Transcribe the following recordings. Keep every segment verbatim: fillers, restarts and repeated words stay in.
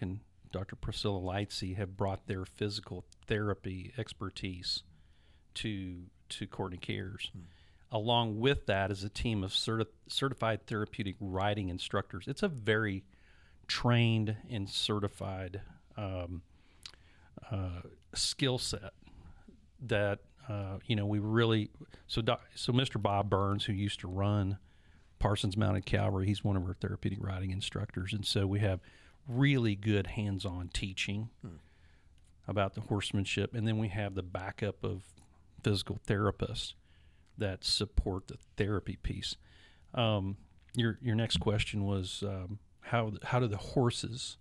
Clark and Doctor Priscilla Lightsey have brought their physical therapy expertise to to Courtney Cares. Hmm. Along with that is a team of certi- certified therapeutic riding instructors. It's a very trained and certified um, uh, skill set that uh, you know we really so doc, so Mister Bob Burns, who used to run Parsons Mounted Cavalry, he's one of our therapeutic riding instructors, and so we have really good hands-on teaching hmm. about the horsemanship, and then we have the backup of physical therapists that support the therapy piece. Um, your your next question was um, how how do the horses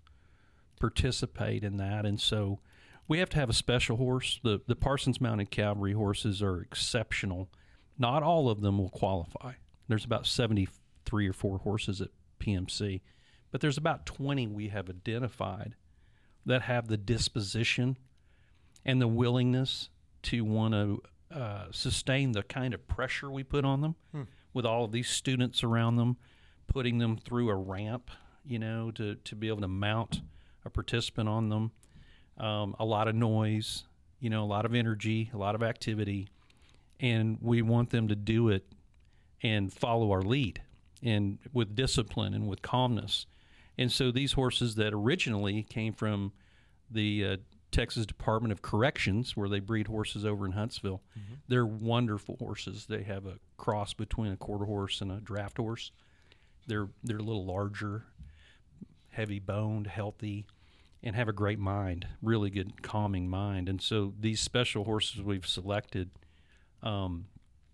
participate in that? And so we have to have a special horse. The the Parsons Mounted Cavalry horses are exceptional. Not all of them will qualify. There's about seventy-three or four horses at P M C, but there's about twenty we have identified that have the disposition and the willingness to want to uh, sustain the kind of pressure we put on them hmm. with all of these students around them, putting them through a ramp, you know, to, to be able to mount a participant on them. Um, a lot of noise, you know, a lot of energy, a lot of activity, and we want them to do it and follow our lead and with discipline and with calmness. And so these horses that originally came from the uh, Texas Department of Corrections, where they breed horses over in Huntsville, mm-hmm. they're wonderful horses. They have a cross between a quarter horse and a draft horse. They're they're a little larger, heavy boned, healthy, and have a great mind, really good calming mind. And so these special horses we've selected um,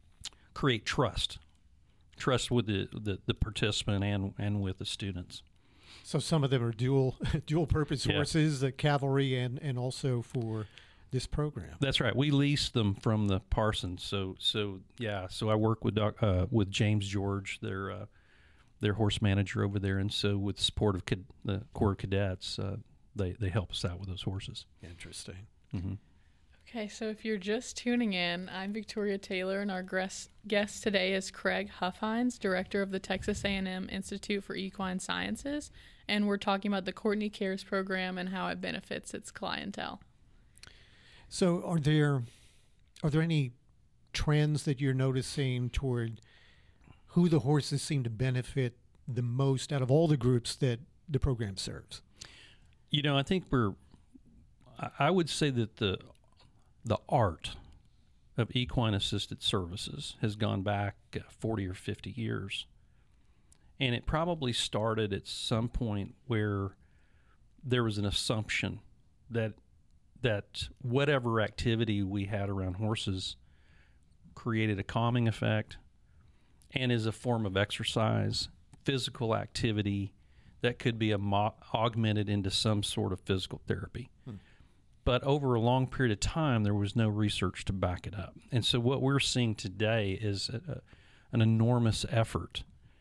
create trust, trust with the, the, the participant and and with the students. So some of them are dual dual purpose yeah. horses, the cavalry, and, and also for this program. That's right. We lease them from the Parsons. So so yeah. So I work with doc, uh, with James George, their uh, their horse manager over there, and so with the support of cad- the Corps of Cadets, uh, they they help us out with those horses. Interesting. Mm-hmm. Okay, so if you're just tuning in, I'm Victoria Taylor, and our guest guest today is Craig Huffines, director of the Texas A and M Institute for Equine Sciences, and we're talking about the Courtney Cares program and how it benefits its clientele. So, are there are there any trends that you're noticing toward who the horses seem to benefit the most out of all the groups that the program serves? You know, I think we're. I would say that the the art of equine assisted services has gone back forty or fifty years. And it probably started at some point where there was an assumption that that whatever activity we had around horses created a calming effect and is a form of exercise, physical activity that could be a mo- augmented into some sort of physical therapy. Hmm. But over a long period of time, there was no research to back it up. And so what we're seeing today is a, an enormous effort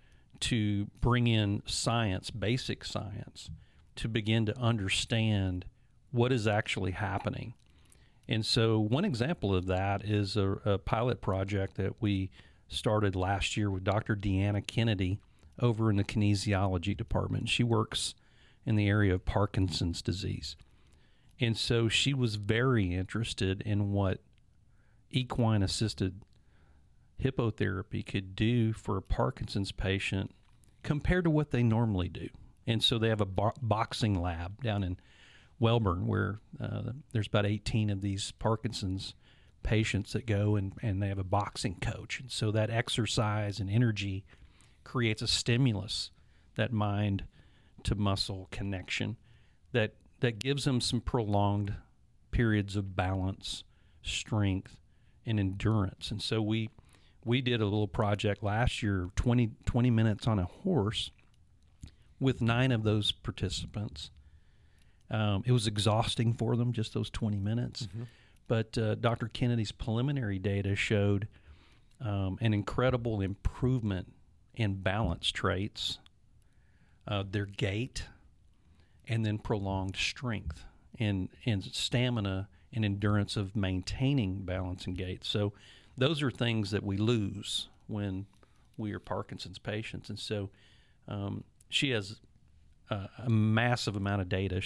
to bring in science, basic science, to begin to understand what is actually happening. And so one example of that is a, a pilot project that we started last year with Doctor Deanna Kennedy over in the kinesiology department. She works in the area of Parkinson's disease. And so she was very interested in what equine-assisted hippotherapy could do for a Parkinson's patient compared to what they normally do. And so they have a bo- boxing lab down in Welborn where uh, there's about eighteen of these Parkinson's patients that go and, and they have a boxing coach. And so that exercise and energy creates a stimulus, that mind-to-muscle connection that that gives them some prolonged periods of balance, strength, and endurance. And so we we did a little project last year, twenty, twenty minutes on a horse with nine of those participants. Um, it was exhausting for them, just those twenty minutes. Mm-hmm. But uh, Doctor Kennedy's preliminary data showed um, an incredible improvement in balance traits, uh, their gait, and then prolonged strength and, and stamina and endurance of maintaining balance and gait. So those are things that we lose when we are Parkinson's patients. And so um, she has uh, a massive amount of data.